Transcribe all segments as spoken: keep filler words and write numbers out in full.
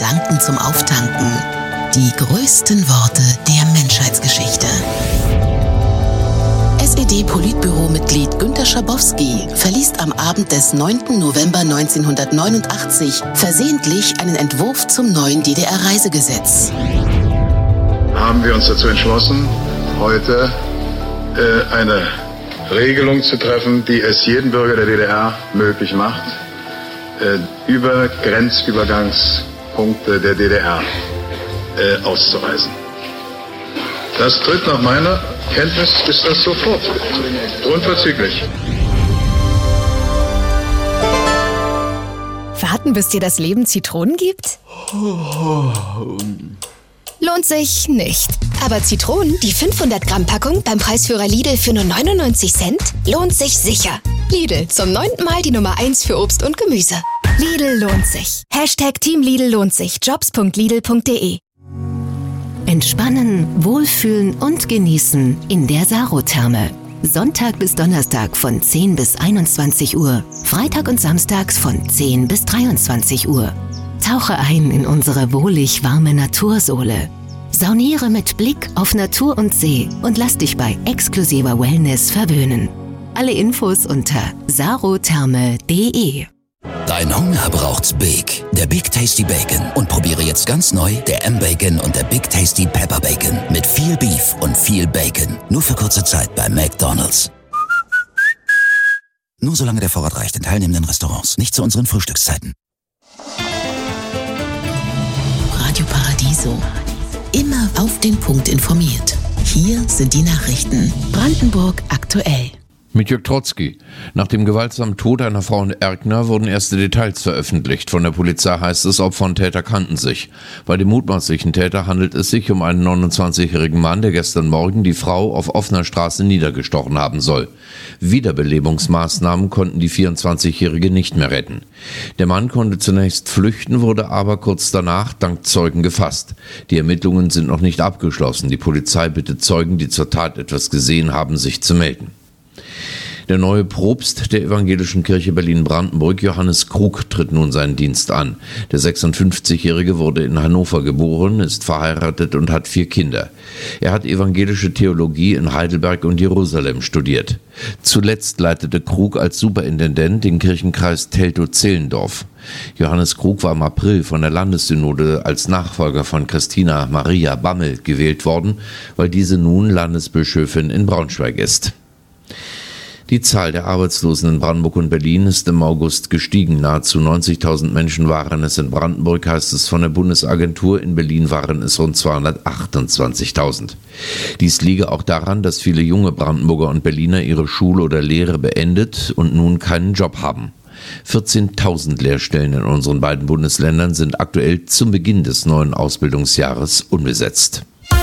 Gedanken zum Auftanken. Die größten Worte der Menschheitsgeschichte. S E D-Politbüro-Mitglied Günter Schabowski verliest am Abend des neunten November neunzehnhundertneunundachtzig versehentlich einen Entwurf zum neuen D D R-Reisegesetz. Haben wir uns dazu entschlossen, heute äh, eine Regelung zu treffen, die es jedem Bürger der D D R möglich macht, äh, über Grenzübergangspunkte der D D R äh, auszureisen. Das tritt nach meiner Kenntnis, ist das sofort, unverzüglich. Warten, bis dir das Leben Zitronen gibt? Lohnt sich nicht. Aber Zitronen, die fünfhundert Gramm Packung beim Preisführer Lidl für nur neunundneunzig Cent, lohnt sich sicher. Lidl, zum neunten Mal die Nummer eins für Obst und Gemüse. Lidl lohnt sich. Hashtag Team Lidl lohnt sich. jobs punkt lidl punkt de. Entspannen, wohlfühlen und genießen in der Sarotherme. Sonntag bis Donnerstag von zehn bis einundzwanzig Uhr, Freitag und Samstags von zehn bis dreiundzwanzig Uhr. Tauche ein in unsere wohlig warme Natursohle. Sauniere mit Blick auf Natur und See und lass dich bei exklusiver Wellness verwöhnen. Alle Infos unter sarotherme punkt de. Dein Hunger braucht's Big, der Big Tasty Bacon. Und probiere jetzt ganz neu der M-Bacon und der Big Tasty Pepper Bacon. Mit viel Beef und viel Bacon. Nur für kurze Zeit bei McDonald's. Nur solange der Vorrat reicht in teilnehmenden Restaurants. Nicht zu unseren Frühstückszeiten. Radio Paradiso. Immer auf den Punkt informiert. Hier sind die Nachrichten. Brandenburg aktuell. Mit Jörg Trotzki. Nach dem gewaltsamen Tod einer Frau in Erkner wurden erste Details veröffentlicht. Von der Polizei heißt es, Opfer und Täter kannten sich. Bei dem mutmaßlichen Täter handelt es sich um einen neunundzwanzigjährigen Mann, der gestern Morgen die Frau auf offener Straße niedergestochen haben soll. Wiederbelebungsmaßnahmen konnten die vierundzwanzigjährige nicht mehr retten. Der Mann konnte zunächst flüchten, wurde aber kurz danach dank Zeugen gefasst. Die Ermittlungen sind noch nicht abgeschlossen. Die Polizei bittet Zeugen, die zur Tat etwas gesehen haben, sich zu melden. Der neue Propst der Evangelischen Kirche Berlin-Brandenburg, Johannes Krug, tritt nun seinen Dienst an. Der sechsundfünfzigjährige wurde in Hannover geboren, ist verheiratet und hat vier Kinder. Er hat evangelische Theologie in Heidelberg und Jerusalem studiert. Zuletzt leitete Krug als Superintendent den Kirchenkreis Teltow-Zehlendorf. Johannes Krug war im April von der Landessynode als Nachfolger von Christina Maria Bammel gewählt worden, weil diese nun Landesbischöfin in Braunschweig ist. Die Zahl der Arbeitslosen in Brandenburg und Berlin ist im August gestiegen. Nahezu neunzigtausend Menschen waren es in Brandenburg, heißt es von der Bundesagentur. In Berlin waren es rund zweihundertachtundzwanzigtausend. Dies liege auch daran, dass viele junge Brandenburger und Berliner ihre Schule oder Lehre beendet und nun keinen Job haben. vierzehntausend Lehrstellen in unseren beiden Bundesländern sind aktuell zum Beginn des neuen Ausbildungsjahres unbesetzt.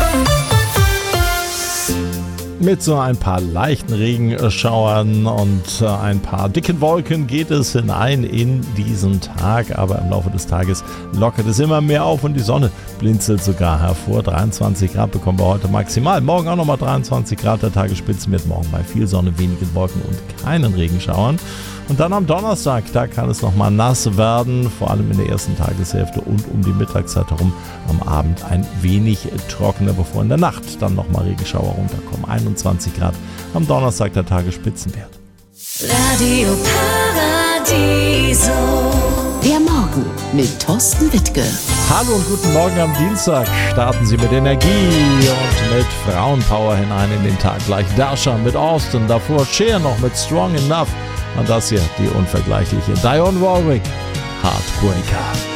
Mit so ein paar leichten Regenschauern und ein paar dicken Wolken geht es hinein in diesen Tag. Aber im Laufe des Tages lockert es immer mehr auf und die Sonne blinzelt sogar hervor. dreiundzwanzig Grad bekommen wir heute maximal. Morgen auch nochmal dreiundzwanzig Grad. Der Tagesspitzenwert morgen bei viel Sonne, wenigen Wolken und keinen Regenschauern. Und dann am Donnerstag, da kann es nochmal nass werden, vor allem in der ersten Tageshälfte und um die Mittagszeit herum. Am Abend ein wenig trockener, bevor in der Nacht dann nochmal Regenschauer runterkommen. einundzwanzig Grad am Donnerstag der Tagesspitzenwert. Radio Paradiso. Der Morgen mit Thorsten Wittke. Hallo und guten Morgen am Dienstag. Starten Sie mit Energie und mit Frauenpower hinein in den Tag. Gleich Dasha mit Austin, davor Cher noch mit Strong Enough. Und das hier, die unvergleichliche Dionne Warwick, Heartbreaker.